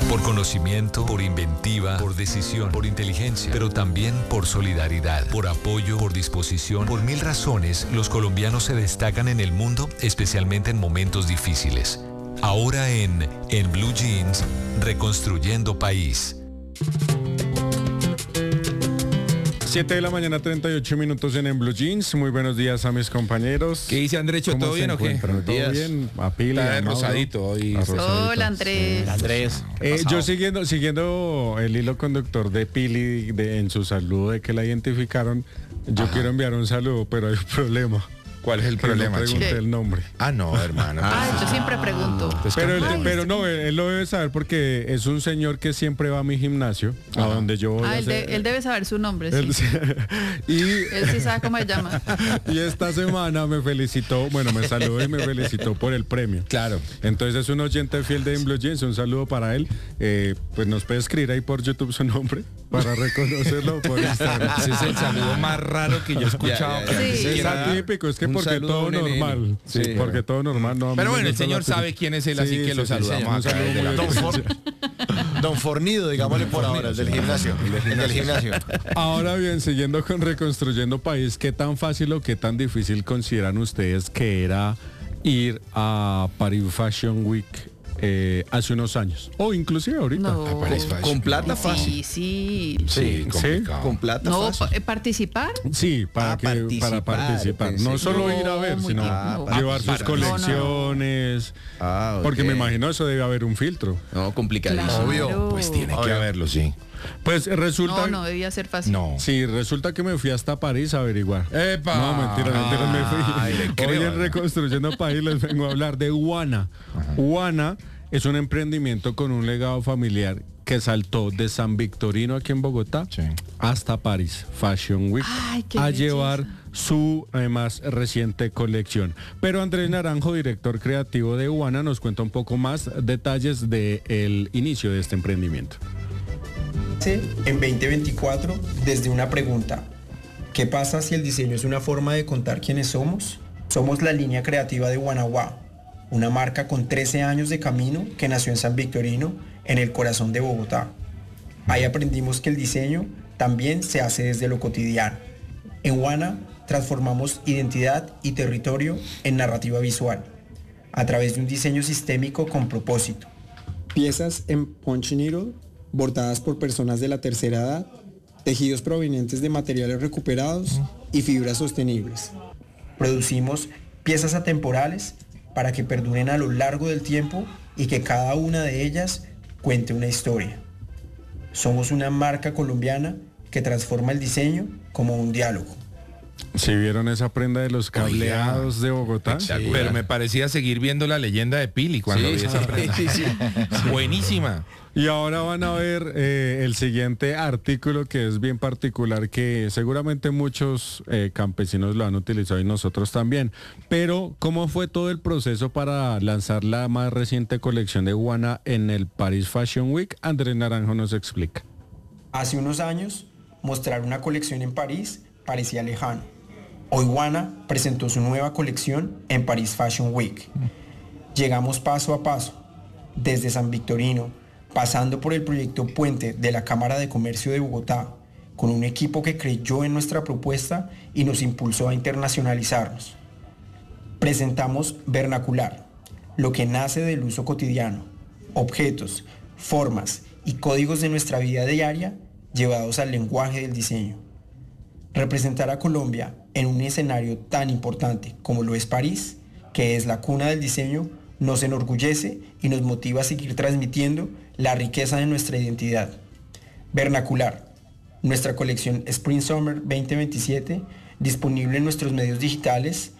Por conocimiento, por inventiva, por decisión, por inteligencia, pero también por solidaridad, por apoyo, por disposición. Por mil razones, los colombianos se destacan en el mundo, especialmente en momentos difíciles. Ahora en Blue Jeans, Reconstruyendo País. 7 de la mañana, 38 minutos en Blue Jeans. Muy buenos días a mis compañeros. ¿Qué dice Andrecho? ¿Todo bien o qué? ¿Todo bien? A Pila, está rosadito hoy. Hola, Andrés. Andrés. Yo siguiendo el hilo conductor de Pili en su saludo de que la identificaron, yo quiero enviar un saludo, pero hay un problema. ¿Cuál es el problema, No pregunté el nombre. No, hermano. Yo siempre pregunto. Pero no, él lo debe saber porque es un señor que siempre va a mi gimnasio, a donde yo voy. Él debe saber su nombre, él, sí. Él sí sabe cómo se llama. Y esta semana me saludó y me felicitó por el premio. Claro. Entonces es un oyente fiel de Blue Jeans, un saludo para él. Pues nos puede escribir ahí por YouTube su nombre para reconocerlo por Instagram. Ese es el saludo más raro que yo he escuchado. Sí. Es atípico, es que porque todo normal. Sí, porque todo normal. No, pero bueno, el señor sabe quién es él, así que lo saludamos acá. Don Fornido, digámosle por ahora, el del gimnasio. Ahora bien, siguiendo con Reconstruyendo País, ¿qué tan fácil o qué tan difícil consideran ustedes que era ir a Paris Fashion Week hace unos años? O inclusive ahorita. No. Con plata fácil. Sí. Complicado. Con plata No, fácil. ¿participar? Sí, para participar. No solo ir a ver, sino llevar sus colecciones. Porque me imagino eso debe haber un filtro. No, complicadísimo. Claro. Obvio. Pues tiene que haberlo, sí. Pues resulta... No debía ser fácil. No. Sí, resulta que me fui hasta París a averiguar. ¡Epa! No, mentira, me fui. Hoy en ¿no? Reconstruyendo País les vengo a hablar de Uana. Uana es un emprendimiento con un legado familiar que saltó de San Victorino aquí en Bogotá hasta París Fashion Week a llevar su más reciente colección. Pero Andrés Naranjo, director creativo de Uana, nos cuenta un poco más detalles del inicio de este emprendimiento. En 2024 desde una pregunta: ¿qué pasa si el diseño es una forma de contar quiénes somos? Somos la línea creativa de Guanaguá, una marca con 13 años de camino que nació en San Victorino, en el corazón de Bogotá. Ahí aprendimos que el diseño también se hace desde lo cotidiano. En Guana transformamos identidad y territorio en narrativa visual, a través de un diseño sistémico con propósito. Piezas en punch needle, bordadas por personas de la tercera edad, tejidos provenientes de materiales recuperados y fibras sostenibles. Producimos piezas atemporales para que perduren a lo largo del tiempo y que cada una de ellas cuente una historia. Somos una marca colombiana que transforma el diseño como un diálogo. ¿Sí vieron esa prenda de los cableados de Bogotá? Pero me parecía seguir viendo la leyenda de Pili cuando vi esa prenda. Buenísima. Y ahora van a ver el siguiente artículo, que es bien particular, que seguramente muchos campesinos lo han utilizado y nosotros también. Pero, ¿cómo fue todo el proceso para lanzar la más reciente colección de Uana en el Paris Fashion Week? Andrés Naranjo nos explica. Hace unos años, mostrar una colección en París parecía lejano. Hoy Uana presentó su nueva colección en Paris Fashion Week. Llegamos paso a paso, desde San Victorino, pasando por el proyecto Puente de la Cámara de Comercio de Bogotá, con un equipo que creyó en nuestra propuesta y nos impulsó a internacionalizarnos. Presentamos Vernacular, lo que nace del uso cotidiano, objetos, formas y códigos de nuestra vida diaria llevados al lenguaje del diseño. Representar a Colombia en un escenario tan importante como lo es París, que es la cuna del diseño, nos enorgullece y nos motiva a seguir transmitiendo la riqueza de nuestra identidad. Vernacular, nuestra colección Spring Summer 2027, disponible en nuestros medios digitales,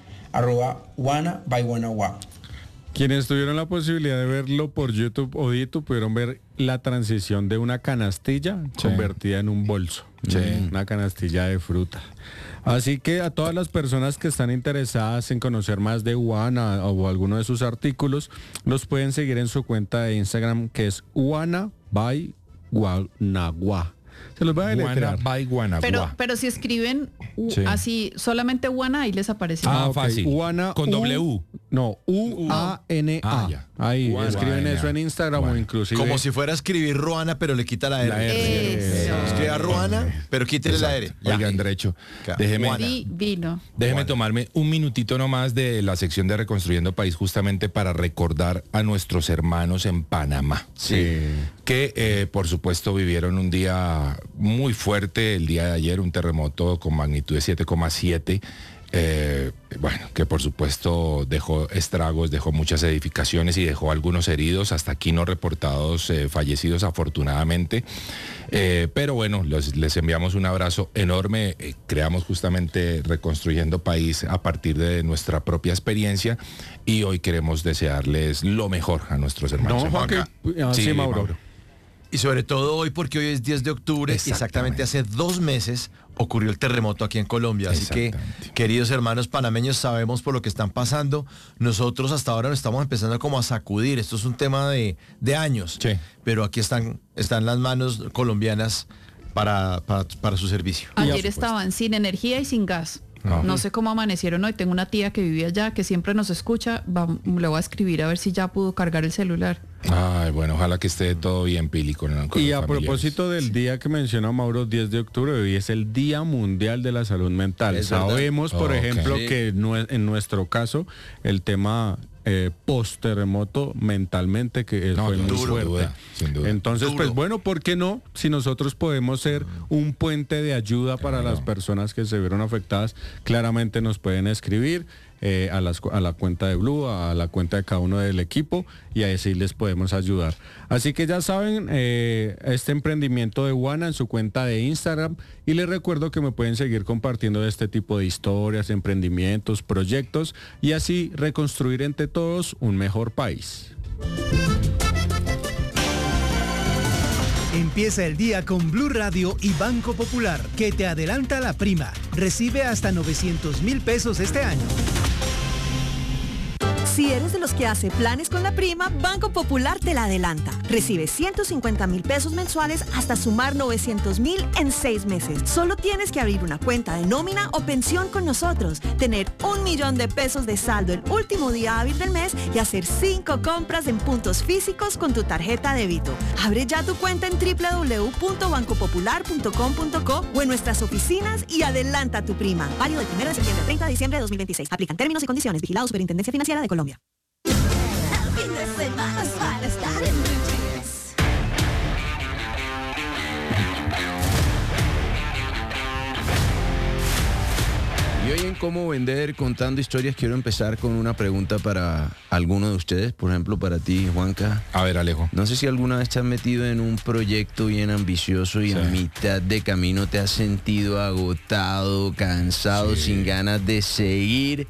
@Uana by Guanaguá. Quienes tuvieron la posibilidad de verlo por YouTube o YouTube pudieron ver la transición de una canastilla convertida en un bolso, una canastilla de fruta. Así que a todas las personas que están interesadas en conocer más de Uana o alguno de sus artículos, los pueden seguir en su cuenta de Instagram, que es Uana by Guanaguá. Se los voy a deletrear. Guana by Guana. Pero si escriben Sí. así, solamente Guana, ahí les aparece. Ah, Ok, fácil. Guana, Con W. No, U-A-N-A. Ah, ya. Ahí, Guana. escriben eso en Instagram o inclusive. Como si fuera a escribir Ruana, pero le quita la R. La R. Eso. Escriba Ruana, pero quítele la R. Ya. Oigan, derecho. Claro. Déjeme, Guana. Vino. déjeme tomarme un minutito nomás de la sección de Reconstruyendo País justamente para recordar a nuestros hermanos en Panamá. Sí. Que por supuesto vivieron un día muy fuerte el día de ayer, un terremoto con magnitud de 7,7. Bueno, que por supuesto dejó estragos, dejó muchas edificaciones y dejó algunos heridos, hasta aquí no reportados fallecidos afortunadamente. Pero bueno, les enviamos un abrazo enorme. Creamos justamente Reconstruyendo País a partir de nuestra propia experiencia y hoy queremos desearles lo mejor a nuestros hermanos. No, en Juan, Panamá. sí, Mauro. Y sobre todo hoy, porque hoy es 10 de octubre, exactamente hace 2 meses ocurrió el terremoto aquí en Colombia. Así que, queridos hermanos panameños, sabemos por lo que están pasando. Nosotros hasta ahora nos estamos empezando como a sacudir. Esto es un tema de años. Sí. Pero aquí están las manos colombianas para su servicio. Ayer estaban sin energía y sin gas. No sé cómo amanecieron hoy. Tengo una tía que vivía allá, que siempre nos escucha. Le voy a escribir a ver si ya pudo cargar el celular. Ay, bueno, ojalá que esté todo bien, Pili, con Y los a familiares. propósito del día que menciona Mauro, 10 de octubre, hoy es el Día Mundial de la Salud Mental. Es verdad. Sabemos, por Ok. ejemplo, Sí. que en nuestro caso, el tema post-terremoto mentalmente que No, fue muy sin fuerte. duda, sin duda. Entonces, Duro. pues bueno, ¿por qué no? Si nosotros podemos ser un puente de ayuda para las personas que se vieron afectadas, claramente nos pueden escribir a la cuenta de Blue, a la cuenta de cada uno del equipo y así les podemos ayudar. Así que ya saben, este emprendimiento de Guana en su cuenta de Instagram y les recuerdo que me pueden seguir compartiendo este tipo de historias, emprendimientos, proyectos y así reconstruir entre todos un mejor país. Empieza el día con Blue Radio y Banco Popular, que te adelanta la prima. Recibe hasta 900,000 pesos este año. Si eres de los que hace planes con la prima, Banco Popular te la adelanta. Recibe 150,000 pesos mensuales hasta sumar 900,000 en 6 meses. Solo tienes que abrir una cuenta de nómina o pensión con nosotros, tener 1,000,000 de pesos de saldo el último día hábil del mes y hacer 5 compras en puntos físicos con tu tarjeta de débito. Abre ya tu cuenta en www.bancopopular.com.co o en nuestras oficinas y adelanta tu prima. Válido del 1 de septiembre al 30 de diciembre de 2026. Aplican términos y condiciones. Vigilado Superintendencia Financiera de Colombia. Y hoy en Cómo Vender, contando historias, quiero empezar con una pregunta para alguno de ustedes, por ejemplo para ti, Juanca. A ver, Alejo. No sé si alguna vez te has metido en un proyecto bien ambicioso y a mitad de camino te has sentido agotado, cansado, sin ganas de seguir.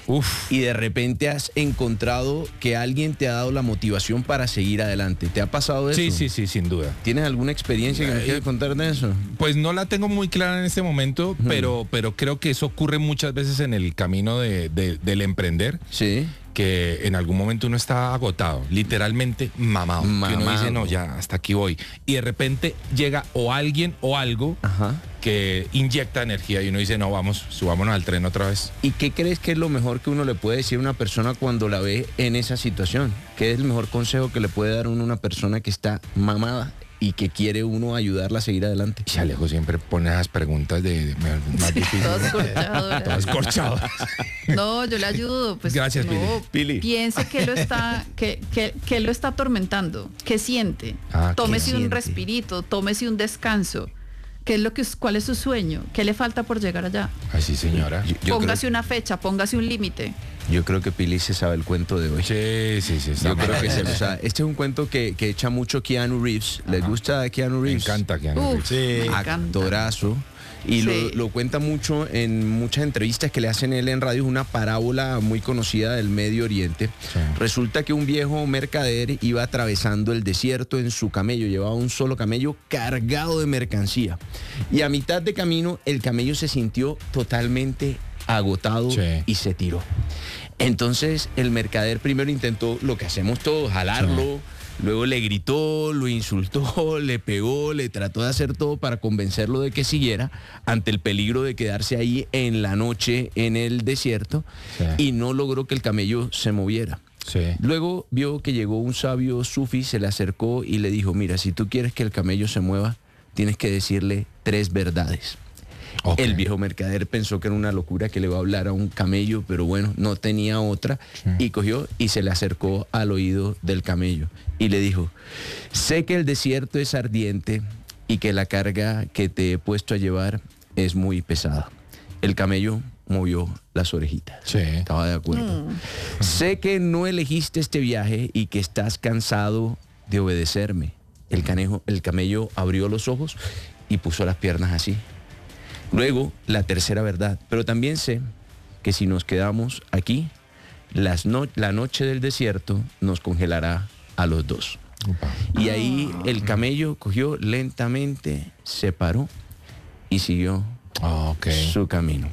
Y de repente has encontrado que alguien te ha dado la motivación para seguir adelante. ¿Te ha pasado eso? Sí, sin duda. ¿Tienes alguna experiencia que me quieras contar de eso? Pues no la tengo muy clara en este momento, pero creo que eso ocurre muchas veces en el camino del emprender. Sí. Que en algún momento uno está agotado, literalmente mamado. Que uno dice, no, ya, hasta aquí voy. Y de repente llega o alguien o algo que inyecta energía y uno dice, no, vamos, subámonos al tren otra vez. ¿Y qué crees que es lo mejor que uno le puede decir a una persona cuando la ve en esa situación? ¿Qué es el mejor consejo que le puede dar uno a una persona que está mamada y que quiere uno ayudarla a seguir adelante? Y Alejo siempre pone esas preguntas más difíciles. Todas corchadoras. Todas corchadas. No, yo le ayudo. Pues, Gracias, no, Pili. Piense que lo está, que lo está atormentando. ¿Qué siente? Tómese un respirito, tómese un descanso. ¿Cuál es su sueño? ¿Qué le falta por llegar allá? Así, señora. Póngase una fecha, póngase un límite. Yo creo que Pili se sabe el cuento de hoy. Sí. Yo creo que este es un cuento que echa mucho Keanu Reeves. ¿Les gusta Keanu Reeves? Me encanta Keanu Reeves. Me encanta. Actorazo. Y lo cuenta mucho en muchas entrevistas que le hacen él en radio, una parábola muy conocida del Medio Oriente. Resulta que un viejo mercader iba atravesando el desierto en su camello, llevaba un solo camello cargado de mercancía. Y a mitad de camino el camello se sintió totalmente agotado y se tiró. Entonces el mercader primero intentó lo que hacemos todos, jalarlo, Luego le gritó, lo insultó, le pegó, le trató de hacer todo para convencerlo de que siguiera ante el peligro de quedarse ahí en la noche en el desierto, y no logró que el camello se moviera. Sí. Luego vio que llegó un sabio sufí, se le acercó y le dijo, mira, si tú quieres que el camello se mueva, tienes que decirle 3 verdades. Okay. El viejo mercader pensó que era una locura que le iba a hablar a un camello, pero bueno, no tenía otra, y cogió y se le acercó al oído del camello y le dijo, sé que el desierto es ardiente y que la carga que te he puesto a llevar es muy pesada. El camello movió las orejitas. Sí. Estaba de acuerdo. Sé que no elegiste este viaje y que estás cansado de obedecerme. El camello abrió los ojos y puso las piernas así. Luego, la tercera verdad. Pero también sé que si nos quedamos aquí, la noche del desierto nos congelará a los dos. Y ahí el camello cogió lentamente, se paró y siguió su camino.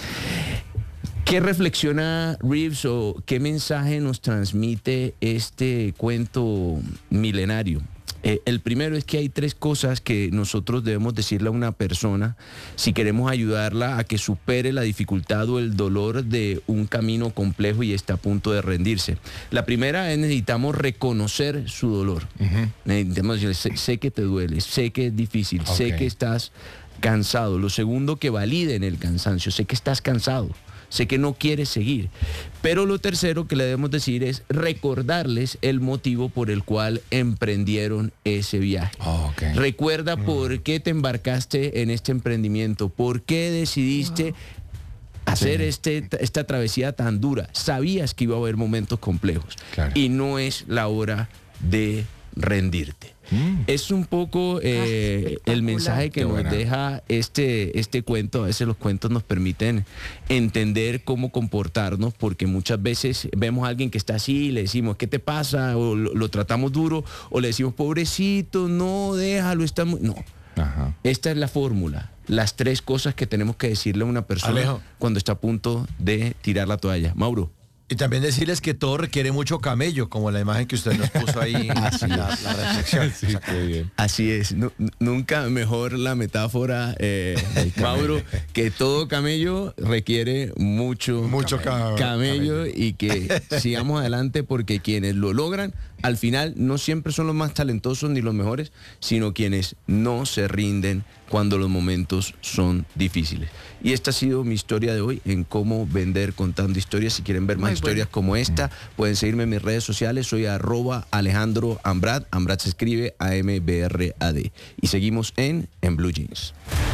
¿Qué reflexiona Reeves o qué mensaje nos transmite este cuento milenario? El primero es que hay 3 cosas que nosotros debemos decirle a una persona si queremos ayudarla a que supere la dificultad o el dolor de un camino complejo y está a punto de rendirse. La primera es necesitamos reconocer su dolor. Necesitamos decirle, sé que te duele, sé que es difícil, sé que estás cansado. Lo segundo, que validen el cansancio, sé que estás cansado. Sé que no quieres seguir. Pero lo tercero que le debemos decir es recordarles el motivo por el cual emprendieron ese viaje. Recuerda por qué te embarcaste en este emprendimiento, por qué decidiste hacer esta travesía tan dura. Sabías que iba a haber momentos complejos y no es la hora de rendirte. Es un poco el mensaje que nos deja este cuento. A veces los cuentos nos permiten entender cómo comportarnos, porque muchas veces vemos a alguien que está así y le decimos, ¿qué te pasa? O lo tratamos duro, o le decimos, pobrecito, no, déjalo, está muy... No. Esta es la fórmula. Las 3 cosas que tenemos que decirle a una persona cuando está a punto de tirar la toalla. Mauro. Y también decirles que todo requiere mucho camello, como la imagen que usted nos puso ahí, la reflexión. Sí, qué bien. Así es, nunca mejor la metáfora, Mauro, que todo camello requiere mucho camello y que sigamos adelante, porque quienes lo logran, al final no siempre son los más talentosos ni los mejores, sino quienes no se rinden cuando los momentos son difíciles. Y esta ha sido mi historia de hoy en cómo vender contando historias. Si quieren ver más historias como esta, pueden seguirme en mis redes sociales. Soy @Alejandro Ambrad. Ambrad se escribe AMBRAD. Y seguimos en Blue Jeans.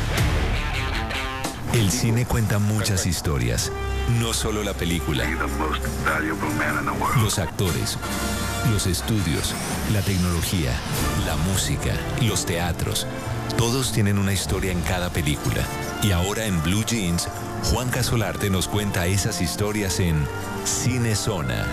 El cine cuenta muchas historias, no solo la película. Los actores, los estudios, la tecnología, la música, los teatros. Todos tienen una historia en cada película. Y ahora en Blue Jeans, Juan Casolarte nos cuenta esas historias en Cinezona.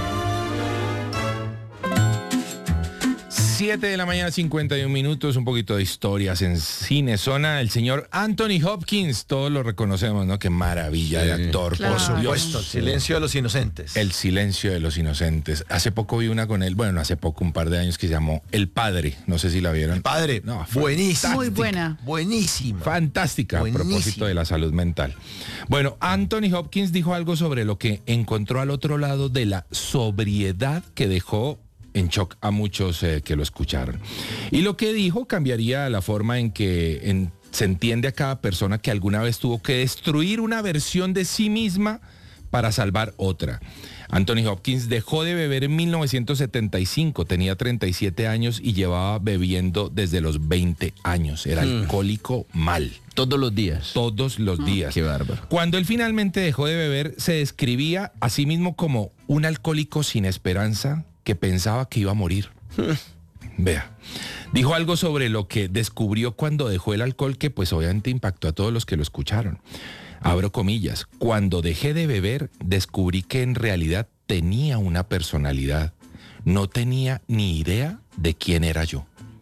7 de la mañana, 51 minutos, un poquito de historias en Cinezona. El señor Anthony Hopkins, todos lo reconocemos, ¿no? Qué maravilla de actor. Claro. Por supuesto, El silencio de los inocentes. El silencio de los inocentes. Hace poco vi una con él, bueno, hace poco, un par de años, que se llamó El Padre. No sé si la vieron. El Padre, no, buenísima. Muy buena. Buenísima. Fantástica, Buenísima. A propósito de la salud mental. Bueno, Anthony Hopkins dijo algo sobre lo que encontró al otro lado de la sobriedad que dejó en shock a muchos que lo escucharon. Y lo que dijo cambiaría la forma en que se entiende a cada persona que alguna vez tuvo que destruir una versión de sí misma para salvar otra. Anthony Hopkins dejó de beber en 1975, tenía 37 años y llevaba bebiendo desde los 20 años. Era alcohólico mal. Todos los días. Todos los días. Qué bárbaro. Cuando él finalmente dejó de beber, se describía a sí mismo como un alcohólico sin esperanza que pensaba que iba a morir. Vea, dijo algo sobre lo que descubrió cuando dejó el alcohol que pues obviamente impactó a todos los que lo escucharon. Abro comillas, cuando dejé de beber descubrí que en realidad tenía una personalidad. No tenía ni idea de quién era yo.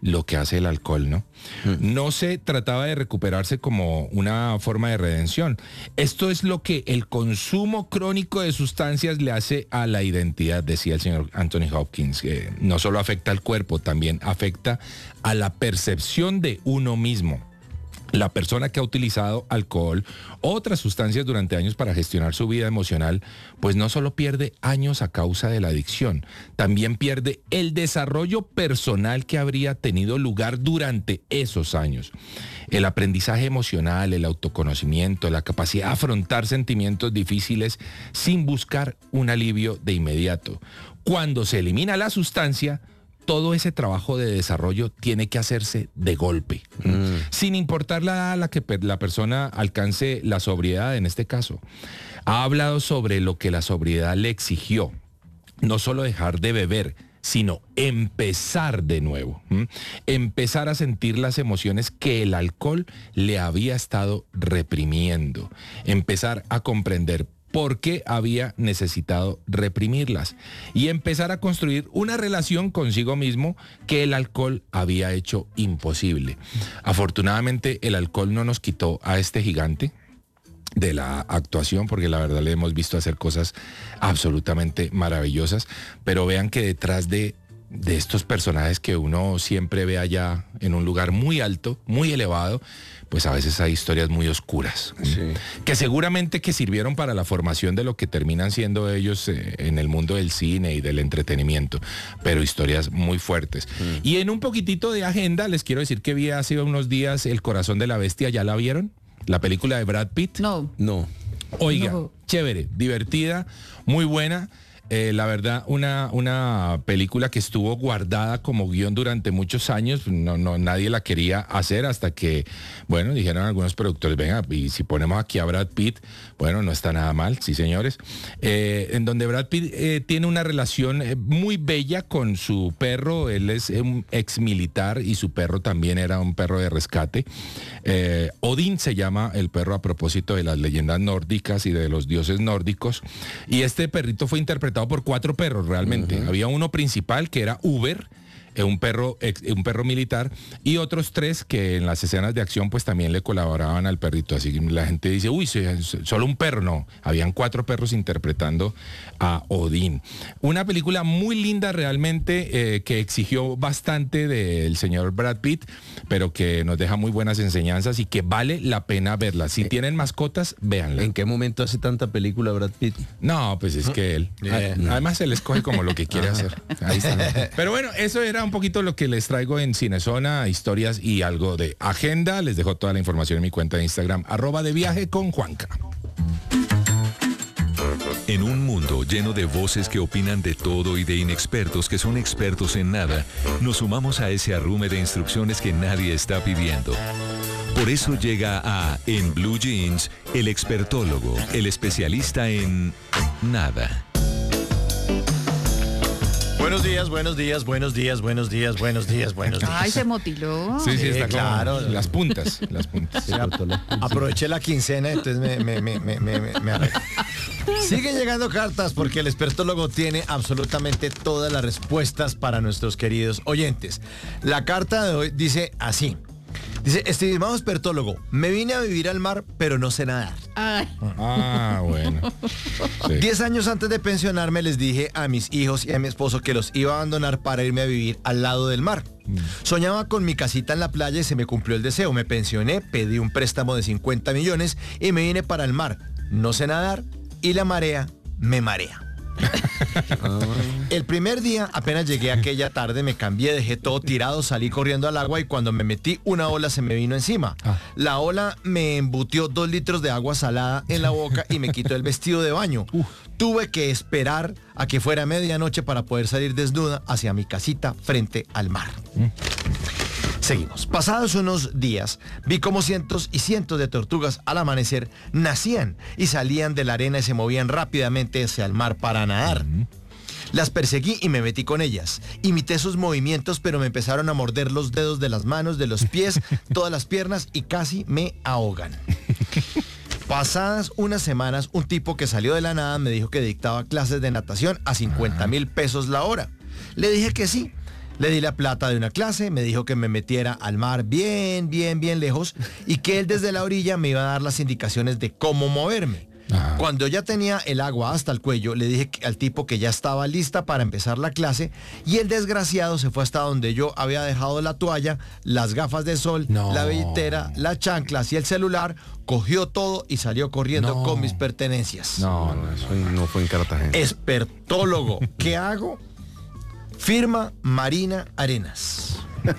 lo que hace el alcohol, ¿no? No se trataba de recuperarse como una forma de redención. Esto es lo que el consumo crónico de sustancias le hace a la identidad, decía el señor Anthony Hopkins. No solo afecta al cuerpo, también afecta a la percepción de uno mismo. La persona que ha utilizado alcohol o otras sustancias durante años para gestionar su vida emocional, pues no solo pierde años a causa de la adicción, también pierde el desarrollo personal que habría tenido lugar durante esos años. El aprendizaje emocional, el autoconocimiento, la capacidad de afrontar sentimientos difíciles sin buscar un alivio de inmediato. Cuando se elimina la sustancia, todo ese trabajo de desarrollo tiene que hacerse de golpe, sin importar la edad a la que la persona alcance la sobriedad en este caso. Ha hablado sobre lo que la sobriedad le exigió, no solo dejar de beber, sino empezar de nuevo, empezar a sentir las emociones que el alcohol le había estado reprimiendo, empezar a comprender por qué había necesitado reprimirlas y empezar a construir una relación consigo mismo que el alcohol había hecho imposible. Afortunadamente, el alcohol no nos quitó a este gigante de la actuación, porque la verdad le hemos visto hacer cosas absolutamente maravillosas, pero vean que detrás de estos personajes que uno siempre ve allá en un lugar muy alto, muy elevado, pues a veces hay historias muy oscuras, que seguramente que sirvieron para la formación de lo que terminan siendo ellos en el mundo del cine y del entretenimiento, pero historias muy fuertes. Y en un poquitito de agenda, les quiero decir que vi hace unos días El corazón de la bestia. ¿Ya la vieron? La película de Brad Pitt. No. Oiga, chévere, divertida, muy buena. La verdad, una película que estuvo guardada como guión durante muchos años. Nadie la quería hacer hasta que, bueno, dijeron algunos productores, venga, y si ponemos aquí a Brad Pitt, bueno, no está nada mal, sí señores. En donde Brad Pitt tiene una relación muy bella con su perro. Él es un ex militar y su perro también era un perro de rescate. Odín se llama el perro, a propósito de las leyendas nórdicas y de los dioses nórdicos. Y este perrito fue interpretado por 4 perros realmente. Había uno principal que era Uber, un perro militar, y otros 3 que en las escenas de acción pues también le colaboraban al perrito. Así que la gente dice, uy, solo un perro. No, habían 4 perros interpretando a Odín. Una película muy linda realmente, que exigió bastante del señor Brad Pitt, pero que nos deja muy buenas enseñanzas y que vale la pena verla. Si tienen mascotas, véanla. ¿En qué momento hace tanta película Brad Pitt? No, pues es que él. Además él escoge como lo que quiere hacer. Ahí está. Pero bueno, eso era un poquito lo que les traigo en Cinezona, historias y algo de agenda. Les dejo toda la información en mi cuenta de Instagram, @deviajeconjuanca. En un mundo lleno de voces que opinan de todo y de inexpertos que son expertos en nada, nos sumamos a ese arrume de instrucciones que nadie está pidiendo. Por eso llega a En Blue Jeans, el expertólogo, el especialista en nada. Buenos días. Ay, se motiló. Sí, está claro. Las puntas. Sí, aproveché la quincena, entonces me arreglo. Siguen llegando cartas porque el expertólogo tiene absolutamente todas las respuestas para nuestros queridos oyentes. La carta de hoy dice así. Dice, estimado expertólogo, me vine a vivir al mar, pero no sé nadar. Ay. Bueno. Sí. 10 años antes de pensionarme les dije a mis hijos y a mi esposo que los iba a abandonar para irme a vivir al lado del mar. Soñaba con mi casita en la playa y se me cumplió el deseo. Me pensioné, pedí un préstamo de 50 millones y me vine para el mar. No sé nadar y la marea me marea. El primer día, apenas llegué aquella tarde, me cambié, dejé todo tirado, salí corriendo al agua y cuando me metí, una ola se me vino encima. La ola me embutió 2 litros de agua salada en la boca y me quitó el vestido de baño. Tuve que esperar a que fuera medianoche para poder salir desnuda hacia mi casita frente al mar. Seguimos. Pasados unos días, vi cómo cientos y cientos de tortugas al amanecer nacían y salían de la arena y se movían rápidamente hacia el mar para nadar. Las perseguí y me metí con ellas. Imité sus movimientos, pero me empezaron a morder los dedos de las manos, de los pies, todas las piernas y casi me ahogan. Pasadas unas semanas, un tipo que salió de la nada me dijo que dictaba clases de natación a 50,000 pesos la hora. Le dije que sí. Le di la plata de una clase, me dijo que me metiera al mar bien lejos y que él desde la orilla me iba a dar las indicaciones de cómo moverme. Cuando ya tenía el agua hasta el cuello, le dije al tipo que ya estaba lista para empezar la clase y el desgraciado se fue hasta donde yo había dejado la toalla, las gafas de sol, la billetera, las chanclas y el celular, cogió todo y salió corriendo con mis pertenencias. No, eso no fue en Cartagena. Espertólogo, ¿qué hago? Firma Marina Arenas.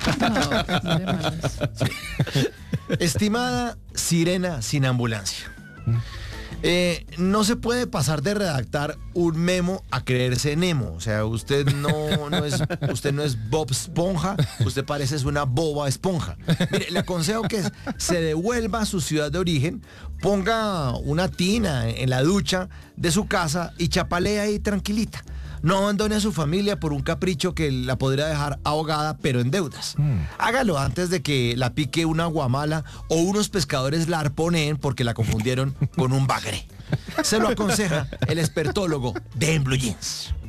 Estimada sirena sin ambulancia. No se puede pasar de redactar un memo a creerse Nemo. O sea, usted no es Bob Esponja, usted parece una boba esponja. Mire, le aconsejo que se devuelva a su ciudad de origen, ponga una tina en la ducha de su casa y chapalee ahí tranquilita. No abandone a su familia por un capricho que la podría dejar ahogada, pero en deudas. Hágalo antes de que la pique una guamala o unos pescadores la arponeen porque la confundieron con un bagre. Se lo aconseja el espertólogo de En Blue Jeans.